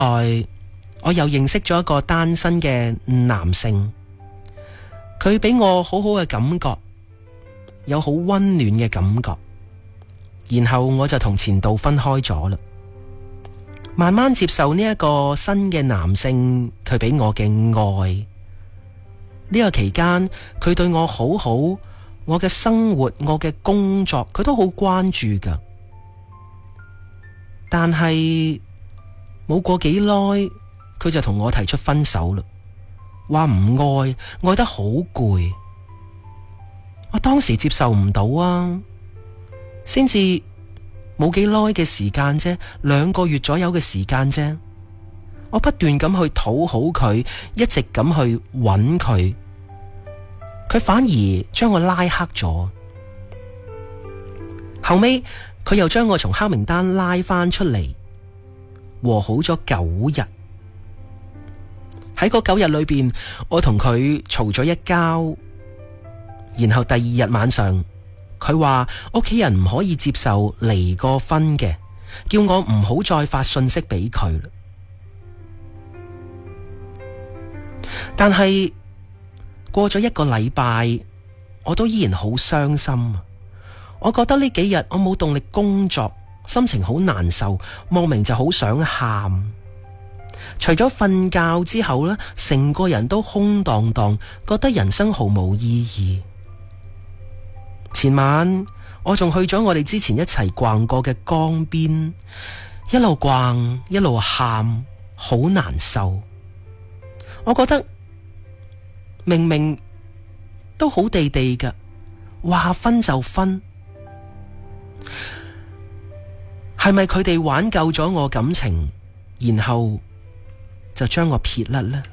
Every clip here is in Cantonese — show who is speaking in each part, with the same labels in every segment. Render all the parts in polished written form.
Speaker 1: 外，我又認識咗一個單身嘅男性，佢俾我好好嘅感覺，有好溫暖嘅感覺，然後我就同前度分開咗啦。慢慢接受呢一個新嘅男性佢俾我嘅愛，呢個期間佢對我好好，我嘅生活我嘅工作佢都好關注噶。但係冇過幾耐佢就同我提出分手啦，話唔愛得好攰。我當時接受唔到啊，先至冇幾耐嘅時間啫，2個月左右嘅時間啫，我不斷咁去討好佢，一直咁去揾佢，佢反而將我拉黑咗。後尾佢又將我從黑名單拉翻出嚟，和好咗9日。喺嗰9日裏邊，我同佢嘈咗一交，然後第2日晚上，佢話屋企人唔可以接受離過婚嘅，叫我唔好再發信息俾佢啦。但係過咗1個禮拜，我都依然好傷心。我覺得呢幾日我冇動力工作，心情好難受，莫名就好想喊。除咗瞓覺之後呢，成個人都空蕩蕩，覺得人生毫無意義。前晚我仲去咗我哋之前一齊逛過嘅江邊，一路逛一路喊，好難受。我覺得明明都好地地㗎，話分就分，係咪佢哋挽救咗我感情，然後就將我撇甩呢？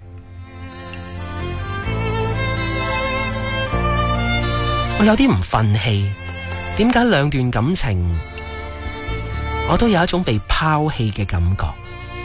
Speaker 1: 我有啲唔忿氣，點解2段感情我都有一種被拋棄嘅感覺？